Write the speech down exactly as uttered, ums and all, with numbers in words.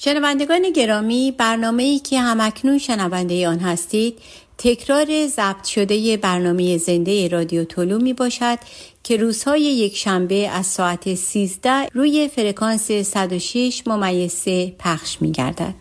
شنوندگان گرامی، برنامه‌ای که همکنون شنونده آن هستید تکرار ضبط شده برنامه زنده رادیو طلو می باشد که روزهای یک شنبه از ساعت سیزده روی فرکانس صد و شش ممیز سه پخش می گردد.